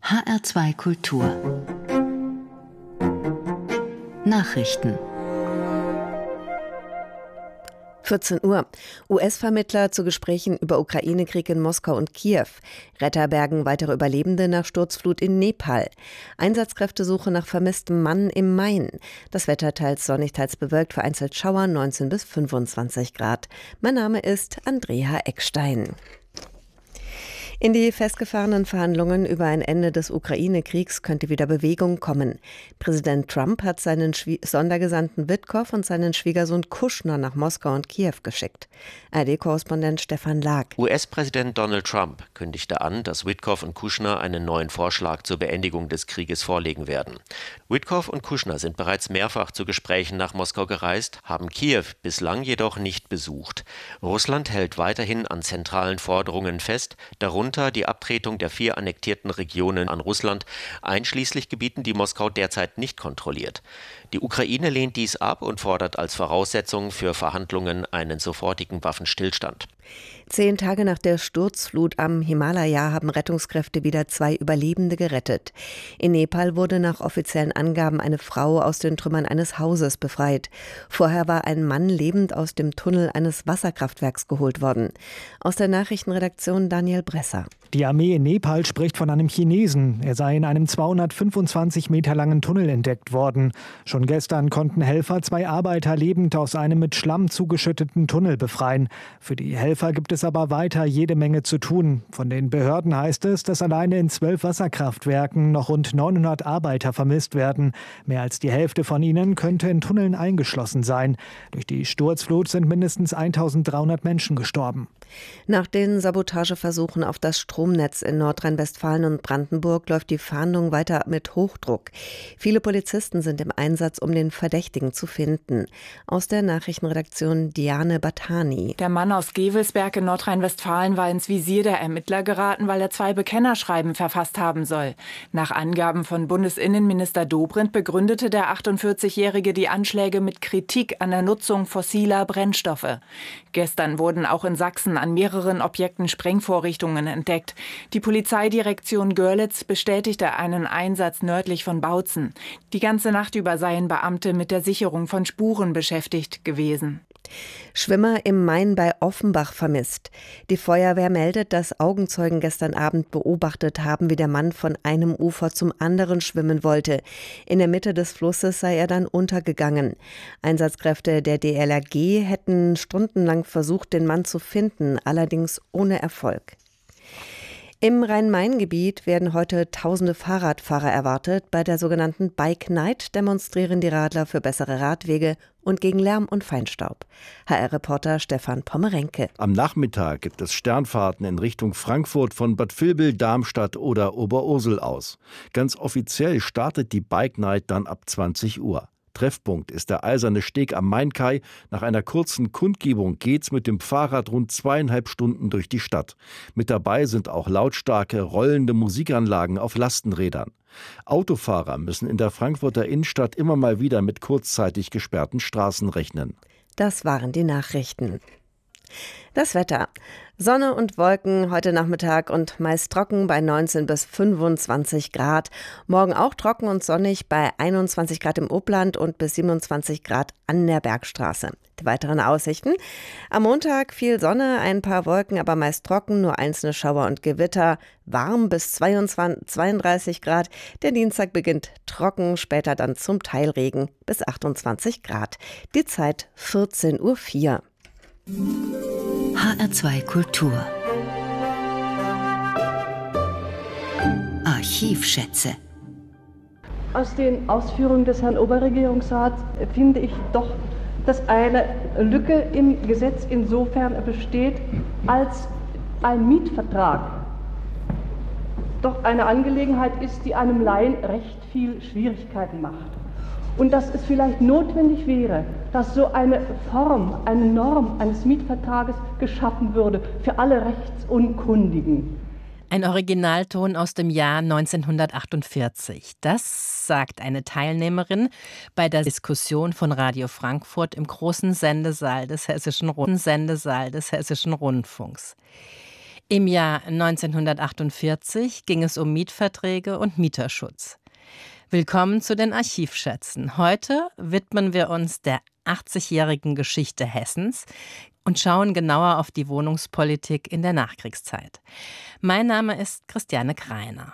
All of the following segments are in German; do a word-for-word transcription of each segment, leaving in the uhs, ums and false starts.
H R zwei Kultur Nachrichten. vierzehn Uhr. U S-Vermittler zu Gesprächen über Ukraine-Krieg in Moskau und Kiew. Retter bergen weitere Überlebende nach Sturzflut in Nepal. Einsatzkräftesuche nach vermisstem Mann im Main. Das Wetter teils sonnig, teils bewölkt, vereinzelt Schauer, neunzehn bis fünfundzwanzig Grad. Mein Name ist Andrea Eckstein. In die festgefahrenen Verhandlungen über ein Ende des Ukraine-Kriegs könnte wieder Bewegung kommen. Präsident Trump hat seinen Schwie- Sondergesandten Witkow und seinen Schwiegersohn Kushner nach Moskau und Kiew geschickt. A R D-Korrespondent Stefan Lag. U S-Präsident Donald Trump kündigte an, dass Witkow und Kushner einen neuen Vorschlag zur Beendigung des Krieges vorlegen werden. Witkow und Kushner sind bereits mehrfach zu Gesprächen nach Moskau gereist, haben Kiew bislang jedoch nicht besucht. Russland hält weiterhin an zentralen Forderungen fest, darunter die Abtretung der vier annektierten Regionen an Russland, einschließlich Gebieten, die Moskau derzeit nicht kontrolliert. Die Ukraine lehnt dies ab und fordert als Voraussetzung für Verhandlungen einen sofortigen Waffenstillstand. Zehn Tage nach der Sturzflut am Himalaya haben Rettungskräfte wieder zwei Überlebende gerettet. In Nepal wurde nach offiziellen Angaben eine Frau aus den Trümmern eines Hauses befreit. Vorher war ein Mann lebend aus dem Tunnel eines Wasserkraftwerks geholt worden. Aus der Nachrichtenredaktion Daniel Bresser. Die Armee in Nepal spricht von einem Chinesen. Er sei in einem zweihundertfünfundzwanzig Meter langen Tunnel entdeckt worden. Schon gestern konnten Helfer zwei Arbeiter lebend aus einem mit Schlamm zugeschütteten Tunnel befreien. Für die Helfer gibt es aber weiter jede Menge zu tun. Von den Behörden heißt es, dass alleine in zwölf Wasserkraftwerken noch rund neunhundert Arbeiter vermisst werden. Mehr als die Hälfte von ihnen könnte in Tunneln eingeschlossen sein. Durch die Sturzflut sind mindestens eintausenddreihundert Menschen gestorben. Nach den Sabotageversuchen auf das Stromnetz in Nordrhein-Westfalen und Brandenburg läuft die Fahndung weiter mit Hochdruck. Viele Polizisten sind im Einsatz, um den Verdächtigen zu finden. Aus der Nachrichtenredaktion Diane Batani. Der Mann aus Gevelsberg in Nordrhein-Westfalen war ins Visier der Ermittler geraten, weil er zwei Bekennerschreiben verfasst haben soll. Nach Angaben von Bundesinnenminister Dobrindt begründete der achtundvierzigjährige die Anschläge mit Kritik an der Nutzung fossiler Brennstoffe. Gestern wurden auch in Sachsen an mehreren Objekten Sprengvorrichtungen entdeckt. Die Polizeidirektion Görlitz bestätigte einen Einsatz nördlich von Bautzen. Die ganze Nacht über seien Beamte mit der Sicherung von Spuren beschäftigt gewesen. Schwimmer im Main bei Offenbach vermisst. Die Feuerwehr meldet, dass Augenzeugen gestern Abend beobachtet haben, wie der Mann von einem Ufer zum anderen schwimmen wollte. In der Mitte des Flusses sei er dann untergegangen. Einsatzkräfte der D L R G hätten stundenlang versucht, den Mann zu finden, allerdings ohne Erfolg. Im Rhein-Main-Gebiet werden heute tausende Fahrradfahrer erwartet. Bei der sogenannten Bike Night demonstrieren die Radler für bessere Radwege und gegen Lärm und Feinstaub. H R-Reporter Stefan Pommerenke. Am Nachmittag gibt es Sternfahrten in Richtung Frankfurt von Bad Vilbel, Darmstadt oder Oberursel aus. Ganz offiziell startet die Bike Night dann ab zwanzig Uhr. Treffpunkt ist der Eiserne Steg am Mainkai. Nach einer kurzen Kundgebung geht's mit dem Fahrrad rund zweieinhalb Stunden durch die Stadt. Mit dabei sind auch lautstarke, rollende Musikanlagen auf Lastenrädern. Autofahrer müssen in der Frankfurter Innenstadt immer mal wieder mit kurzzeitig gesperrten Straßen rechnen. Das waren die Nachrichten. Das Wetter. Sonne und Wolken heute Nachmittag und meist trocken bei neunzehn bis fünfundzwanzig Grad. Morgen auch trocken und sonnig bei einundzwanzig Grad im Upland und bis siebenundzwanzig Grad an der Bergstraße. Die weiteren Aussichten. Am Montag viel Sonne, ein paar Wolken, aber meist trocken, nur einzelne Schauer und Gewitter. Warm bis zweiundzwanzig, zweiunddreißig Grad. Der Dienstag beginnt trocken, später dann zum Teil Regen bis achtundzwanzig Grad. Die Zeit vierzehn Uhr vier. H R zwei Kultur Archivschätze. Aus den Ausführungen des Herrn Oberregierungsrats finde ich doch, dass eine Lücke im Gesetz insofern besteht, als ein Mietvertrag doch eine Angelegenheit ist, die einem Laien recht viel Schwierigkeiten macht. Und dass es vielleicht notwendig wäre, dass so eine Form, eine Norm eines Mietvertrages geschaffen würde für alle Rechtsunkundigen. Ein Originalton aus dem Jahr neunzehnhundertachtundvierzig. Das sagt eine Teilnehmerin bei der Diskussion von Radio Frankfurt im großen Sendesaal des Hessischen, Rund- Sendesaal des Hessischen Rundfunks. Im Jahr neunzehnhundertachtundvierzig ging es um Mietverträge und Mieterschutz. Willkommen zu den Archivschätzen. Heute widmen wir uns der achtzigjährigen Geschichte Hessens und schauen genauer auf die Wohnungspolitik in der Nachkriegszeit. Mein Name ist Christiane Kreiner.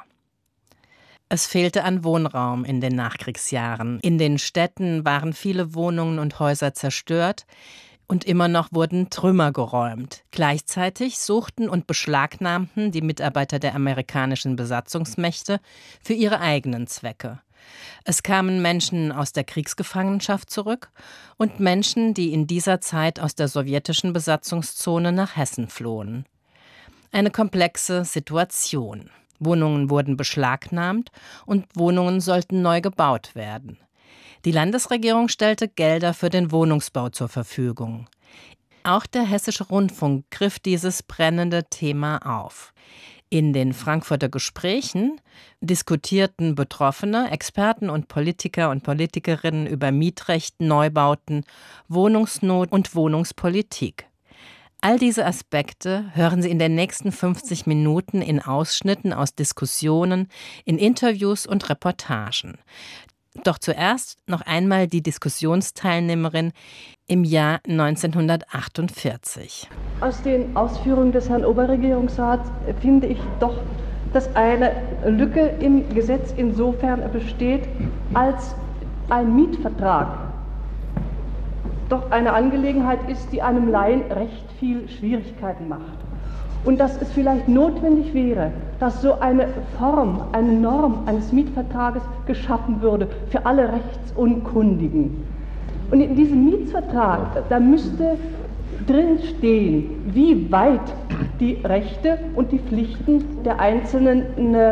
Es fehlte an Wohnraum in den Nachkriegsjahren. In den Städten waren viele Wohnungen und Häuser zerstört und immer noch wurden Trümmer geräumt. Gleichzeitig suchten und beschlagnahmten die Mitarbeiter der amerikanischen Besatzungsmächte für ihre eigenen Zwecke. Es kamen Menschen aus der Kriegsgefangenschaft zurück und Menschen, die in dieser Zeit aus der sowjetischen Besatzungszone nach Hessen flohen. Eine komplexe Situation. Wohnungen wurden beschlagnahmt und Wohnungen sollten neu gebaut werden. Die Landesregierung stellte Gelder für den Wohnungsbau zur Verfügung. Auch der Hessische Rundfunk griff dieses brennende Thema auf. In den Frankfurter Gesprächen diskutierten Betroffene, Experten und Politiker und Politikerinnen über Mietrecht, Neubauten, Wohnungsnot und Wohnungspolitik. All diese Aspekte hören Sie in den nächsten fünfzig Minuten in Ausschnitten aus Diskussionen, in Interviews und Reportagen. Doch zuerst noch einmal die Diskussionsteilnehmerin im Jahr neunzehnhundertachtundvierzig. Aus den Ausführungen des Herrn Oberregierungsrats finde ich doch, dass eine Lücke im Gesetz insofern besteht, als ein Mietvertrag doch eine Angelegenheit ist, die einem Laien recht viel Schwierigkeiten macht. Und dass es vielleicht notwendig wäre, dass so eine Form, eine Norm eines Mietvertrages geschaffen würde für alle Rechtsunkundigen. Und in diesem Mietvertrag, da müsste drin stehen, wie weit die Rechte und die Pflichten der einzelnen äh,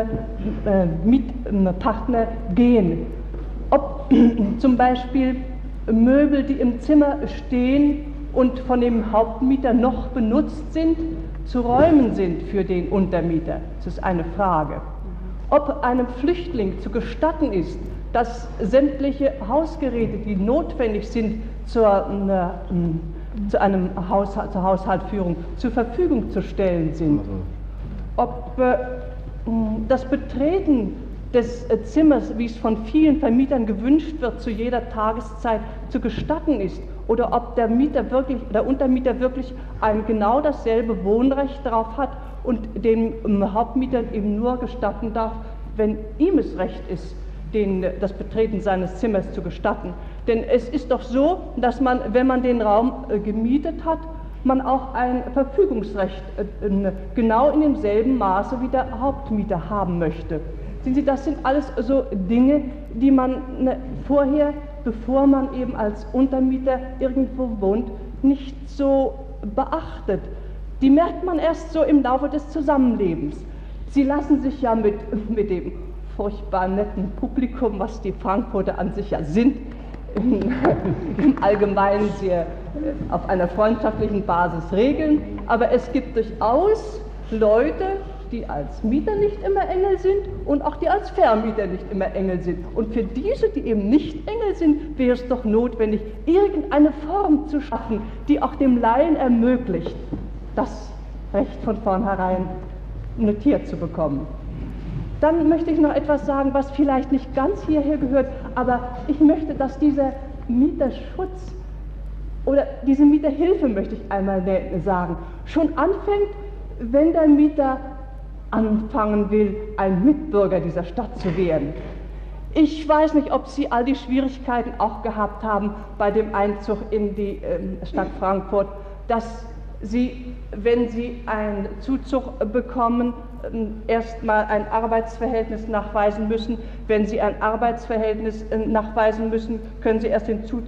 Mietpartner gehen. Ob zum Beispiel Möbel, die im Zimmer stehen und von dem Hauptmieter noch benutzt sind, zu räumen sind für den Untermieter. Das ist eine Frage. Ob einem Flüchtling zu gestatten ist, dass sämtliche Hausgeräte, die notwendig sind zur, ne, zu einem Haushalt, zur Haushaltsführung, zur Verfügung zu stellen sind. Ob äh, das Betreten des Zimmers, wie es von vielen Vermietern gewünscht wird, zu jeder Tageszeit zu gestatten ist, oder ob der Mieter wirklich, der Untermieter wirklich ein genau dasselbe Wohnrecht darauf hat und dem Hauptmieter eben nur gestatten darf, wenn ihm es recht ist, den, das Betreten seines Zimmers zu gestatten. Denn es ist doch so, dass man, wenn man den Raum äh, gemietet hat, man auch ein Verfügungsrecht äh, genau in demselben Maße wie der Hauptmieter haben möchte. Sehen Sie, das sind alles so Dinge, die man ne, vorher, bevor man eben als Untermieter irgendwo wohnt, nicht so beachtet. Die merkt man erst so im Laufe des Zusammenlebens. Sie lassen sich ja mit, mit dem furchtbar netten Publikum, was die Frankfurter an sich ja sind, im Allgemeinen sehr auf einer freundschaftlichen Basis regeln. Aber es gibt durchaus Leute, die als Mieter nicht immer Engel sind und auch die als Vermieter nicht immer Engel sind. Und für diese, die eben nicht Engel sind, wäre es doch notwendig, irgendeine Form zu schaffen, die auch dem Laien ermöglicht, das Recht von vornherein notiert zu bekommen. Dann möchte ich noch etwas sagen, was vielleicht nicht ganz hierher gehört, aber ich möchte, dass dieser Mieterschutz oder diese Mieterhilfe, möchte ich einmal sagen, schon anfängt, wenn der Mieter anfangen will, ein Mitbürger dieser Stadt zu werden. Ich weiß nicht, ob Sie all die Schwierigkeiten auch gehabt haben bei dem Einzug in die äh, Stadt Frankfurt, dass Sie, wenn Sie einen Zuzug bekommen, äh, erstmal ein Arbeitsverhältnis nachweisen müssen. Wenn Sie ein Arbeitsverhältnis äh, nachweisen müssen, können Sie erst den Zuzug